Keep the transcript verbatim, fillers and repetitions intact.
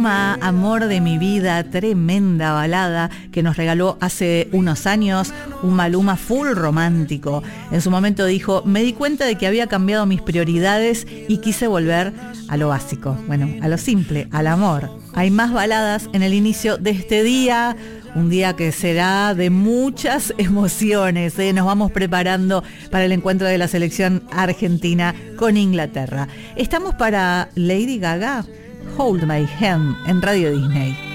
Maluma, Amor de mi vida, tremenda balada que nos regaló hace unos años, un Maluma full romántico. En su momento dijo, me di cuenta de que había cambiado mis prioridades y quise volver a lo básico, bueno, a lo simple, al amor. Hay más baladas en el inicio de este día, un día que será de muchas emociones, ¿eh? Nos vamos preparando para el encuentro de la selección argentina con Inglaterra. Estamos para Lady Gaga, Hold My Hand en Radio Disney.